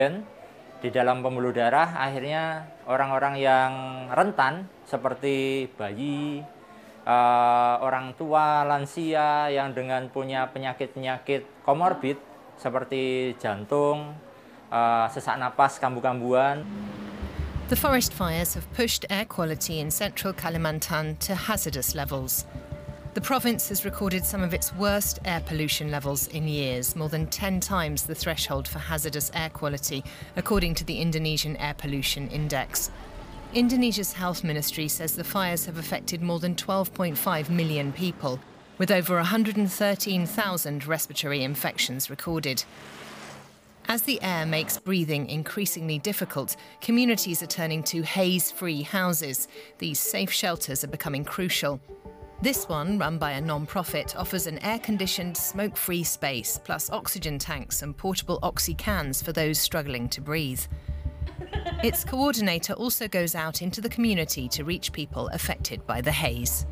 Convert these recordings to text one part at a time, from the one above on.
Dan di dalam pembuluh darah akhirnya orang-orang yang rentan seperti bayi, orang tua, lansia yang dengan punya penyakit-penyakit komorbid seperti jantung, sesak napas, kambuh-kambuhan. The forest fires have pushed air quality in central Kalimantan to hazardous levels. The province has recorded some of its worst air pollution levels in years, more than 10 times the threshold for hazardous air quality, according to the Indonesian Air Pollution Index. Indonesia's health ministry says the fires have affected more than 12.5 million people, with over 113,000 respiratory infections recorded. As the air makes breathing increasingly difficult, communities are turning to haze-free houses. These safe shelters are becoming crucial. This one, run by a non-profit, offers an air-conditioned, smoke-free space, plus oxygen tanks and portable oxy cans for those struggling to breathe. Its coordinator also goes out into the community to reach people affected by the haze.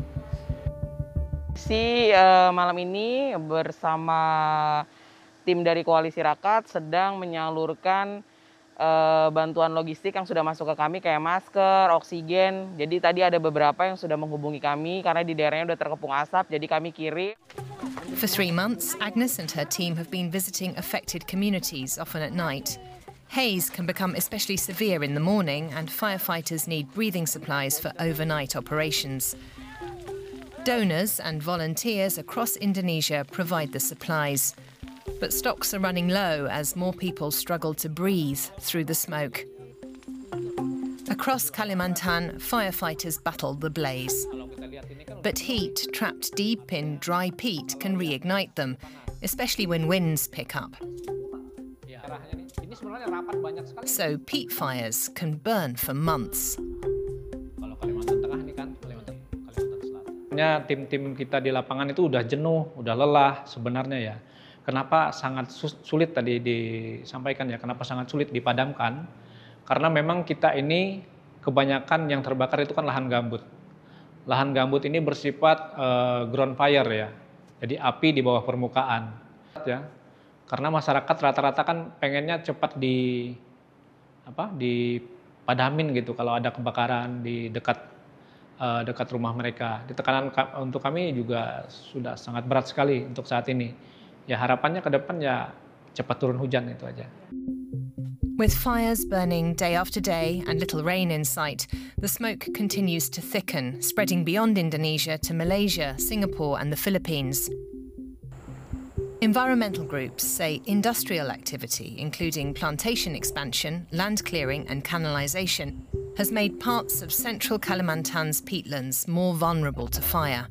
Malam ini bersama tim dari Koalisi Rakyat sedang menyalurkan bantuan logistik yang sudah masuk ke kami kayak masker, oksigen. Jadi tadi ada beberapa yang sudah menghubungi kami karena di daerahnya udah terkepung asap, jadi kami kirim. For 3 months, Agnes and her team have been visiting affected communities, often at night. Haze can become especially severe in the morning, and firefighters need breathing supplies for overnight operations. Donors and volunteers across Indonesia provide the supplies. But stocks are running low as more people struggle to breathe through the smoke. Across Kalimantan, firefighters battle the blaze. But heat trapped deep in dry peat can reignite them, especially when winds pick up. So peat fires can burn for months. Tim-tim kita di lapangan itu udah jenuh, udah lelah sebenarnya ya. Kenapa sangat sulit tadi disampaikan ya, kenapa sangat sulit dipadamkan? Karena memang kita ini kebanyakan yang terbakar itu kan lahan gambut. Lahan gambut ini bersifat ground fire ya, jadi api di bawah permukaan. Ya, karena masyarakat rata-rata kan pengennya cepat dipadamin gitu kalau ada kebakaran di dekat rumah mereka. Tekanan untuk kami juga sudah sangat berat sekali untuk saat ini. Ya harapannya ke depan ya cepat turun hujan itu aja. With fires burning day after day and little rain in sight, the smoke continues to thicken, spreading beyond Indonesia to Malaysia, Singapore and the Philippines. Environmental groups say industrial activity, including plantation expansion, land clearing and canalisation, has made parts of central Kalimantan's peatlands more vulnerable to fire.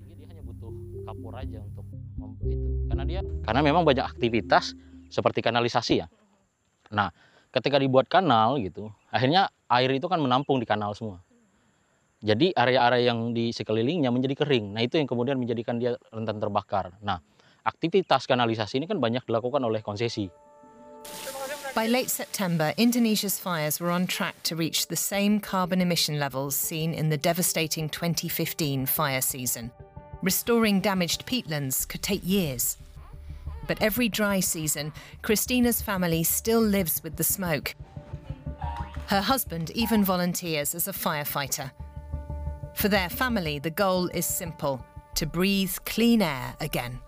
Karena memang banyak aktivitas seperti kanalisasi ya. Nah, ketika dibuat kanal gitu, akhirnya air itu kan menampung di kanal semua. Jadi area-area yang di sekelilingnya menjadi kering. Nah, itu yang kemudian menjadikan dia rentan terbakar. Nah, aktivitas kanalisasi ini kan banyak dilakukan oleh konsesi. By late September, Indonesia's fires were on track to reach the same carbon emission levels seen in the devastating 2015 fire season. Restoring damaged peatlands could take years. But every dry season, Christina's family still lives with the smoke. Her husband even volunteers as a firefighter. For their family, the goal is simple: to breathe clean air again.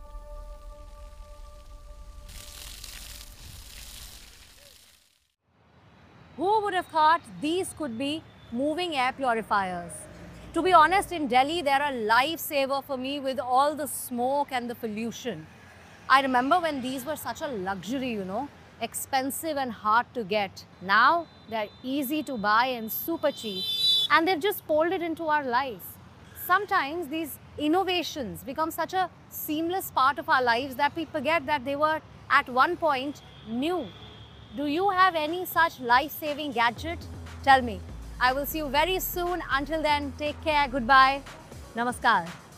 Who would have thought these could be moving air purifiers? To be honest, in Delhi, they're a lifesaver for me with all the smoke and the pollution. I remember when these were such a luxury, expensive and hard to get. Now, they're easy to buy and super cheap, and they've just folded into our lives. Sometimes these innovations become such a seamless part of our lives that we forget that they were at one point new. Do you have any such life-saving gadget? Tell me. I will see you very soon. Until then, take care. Goodbye. Namaskar.